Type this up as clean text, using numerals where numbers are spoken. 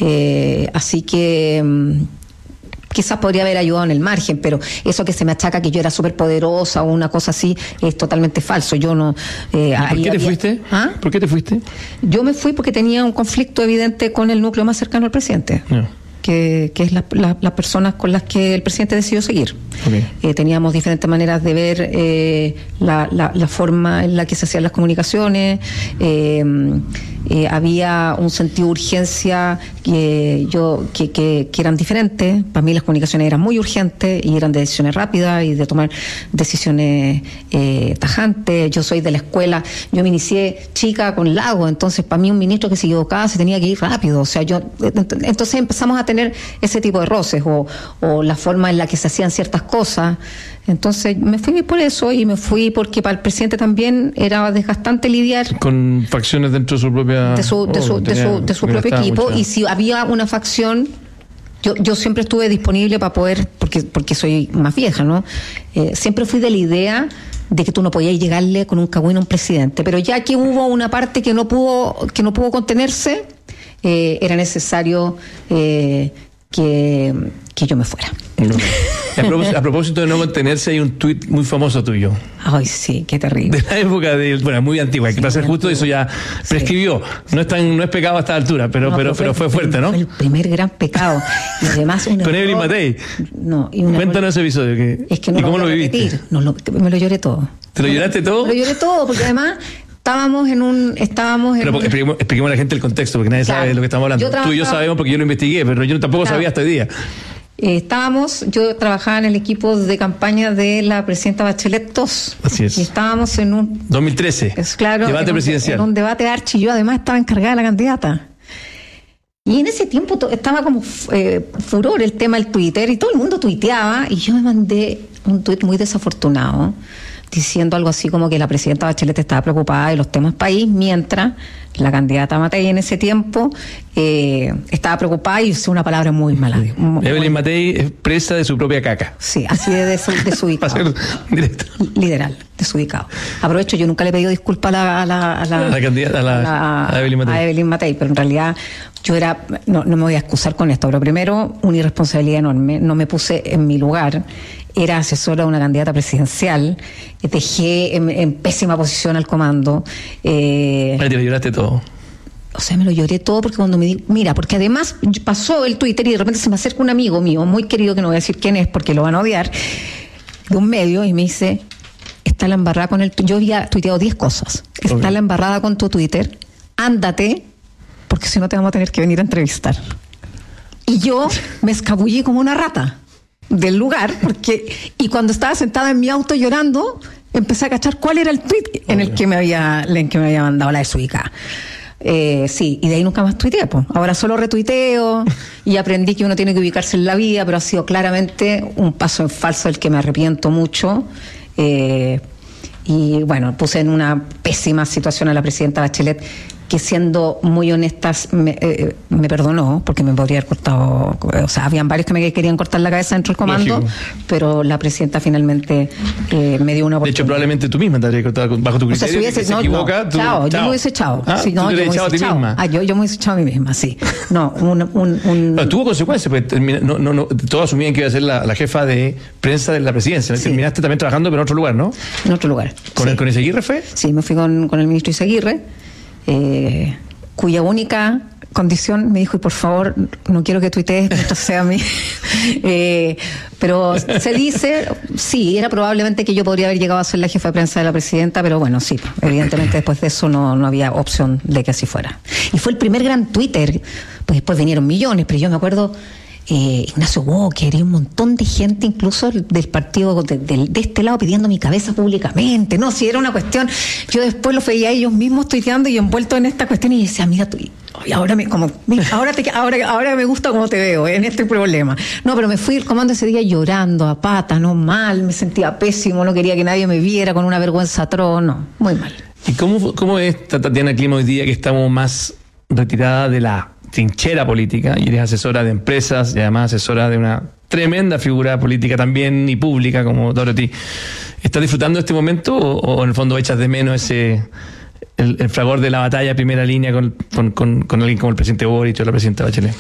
Así que quizás podría haber ayudado en el margen, pero eso que se me achaca que yo era súper poderosa o una cosa así es totalmente falso. Yo no. ¿Por qué te fuiste? ¿Ah? ¿Por qué te fuiste? Yo me fui porque tenía un conflicto evidente con el núcleo más cercano al presidente. No. Que es las personas con las que el presidente decidió seguir. Okay. Teníamos diferentes maneras de ver la forma en la que se hacían las comunicaciones. Había un sentido de urgencia que eran diferentes. Para mí las comunicaciones eran muy urgentes y eran de decisiones rápidas y de tomar decisiones tajantes. Yo soy de la escuela, yo me inicié chica con Lago, entonces para mí un ministro que se equivocaba se tenía que ir rápido. O sea, entonces empezamos a tener ese tipo de roces o la forma en la que se hacían ciertas cosas. Entonces me fui por eso y me fui porque para el presidente también era desgastante lidiar con facciones dentro de su propia de su propio equipo. Y si había una facción, yo siempre estuve disponible para poder, porque soy más vieja, ¿no? Siempre fui de la idea de que tú no podías llegarle con un cagüín a un presidente, pero ya que hubo una parte que no pudo contenerse, era necesario que yo me fuera. A propósito de no contenerse, hay un tuit muy famoso tuyo. Ay, sí, qué terrible. De la época muy antigua, hay que ser justo, eso ya prescribió. Sí. No es pecado a esta altura, pero fue fuerte, ¿no? Fue el primer gran pecado. Y además con Evelyn Matei. No, cuéntanos ese episodio. Es que no ¿Y cómo lo viviste? Me lo lloré todo. ¿Te lo lloraste todo? Me lo lloré todo, porque además Pero expliquemos a la gente el contexto, porque nadie sabe de lo que estamos hablando. Tú y yo sabemos porque yo lo investigué, pero yo tampoco sabía hasta hoy día. Yo trabajaba en el equipo de campaña de la presidenta Bachelet II. Así es. Y estábamos en un 2013. Claro, debate presidencial. En un debate archi. Yo además estaba encargada de la candidata. Y en ese tiempo estaba como furor el tema del Twitter y todo el mundo tuiteaba y yo me mandé un tuit muy desafortunado diciendo algo así como que la presidenta Bachelet estaba preocupada de los temas país, mientras la candidata Matei en ese tiempo estaba preocupada y usó una palabra muy mala. Evelyn Matei es presa de su propia caca. Sí, así de desubicado. Para ser directo. Literal, desubicado. Aprovecho, yo nunca le he pedido disculpas a la candidata, a Evelyn Matei. A Evelyn Matei, pero en realidad yo no me voy a excusar con esto, pero primero, una irresponsabilidad enorme. No me puse en mi lugar. Era asesora de una candidata presidencial, dejé en pésima posición al comando. Te lo lloraste todo. O sea, me lo lloré todo porque cuando mira, porque además pasó el Twitter y de repente se me acerca un amigo mío, muy querido, que no voy a decir quién es porque lo van a odiar, de un medio, y me dice, está la embarrada con el... Yo había tuiteado 10 cosas. Está la embarrada con tu Twitter, ándate, porque si no te vamos a tener que venir a entrevistar. Y yo me escabullí como una rata del lugar, y cuando estaba sentada en mi auto llorando, empecé a cachar cuál era el tweet en el que me había mandado la desubicada. Sí, y de ahí nunca más tuiteé, pues. Ahora solo retuiteo y aprendí que uno tiene que ubicarse en la vida, pero ha sido claramente un paso en falso del que me arrepiento mucho. Y bueno, puse en una pésima situación a la presidenta Bachelet, que siendo muy honestas me perdonó, porque me podría haber cortado, o sea, habían varios que me querían cortar la cabeza dentro del comando. Lógico. Pero la presidenta finalmente me dio una oportunidad. De hecho, probablemente tú misma te habrías cortado bajo tu criterio. O sea, si se equivoca, chao, yo me hubiese echado. Sí, yo me hubiese echado a ti misma. Yo me hubiese echado a mí misma, sí. No, Pero tuvo consecuencias, porque no, todos asumían que iba a ser la jefa de prensa de la presidencia. Sí. Terminaste también trabajando, pero en otro lugar, ¿no? En otro lugar. ¿Con Izaguirre fue? Sí, me fui con el ministro Izaguirre, cuya única condición me dijo, y por favor, no quiero que tuitees mientras sea mí. Pero se dice, sí, era probablemente que yo podría haber llegado a ser la jefa de prensa de la presidenta, pero bueno, sí, evidentemente después de eso no había opción de que así fuera. Y fue el primer gran Twitter, pues después vinieron millones, pero yo me acuerdo... Ignacio Walker y un montón de gente, incluso del partido de este lado, pidiendo mi cabeza públicamente. No, si era una cuestión, yo después los veía a ellos mismos tuiteando y envueltos en esta cuestión y decía, mira tú, ahora me gusta cómo te veo en este problema. No, pero me fui al comando ese día llorando a pata, no, mal, me sentía pésimo, no quería que nadie me viera, con una vergüenza atroz, no, muy mal. ¿Y cómo es, Tatiana Clima, hoy día que estamos más retirada de la trinchera política y eres asesora de empresas y además asesora de una tremenda figura política también y pública como Dorothy? ¿Estás disfrutando de este momento o en el fondo echas de menos el fragor de la batalla primera línea con alguien como el presidente Boric o la presidenta Bachelet?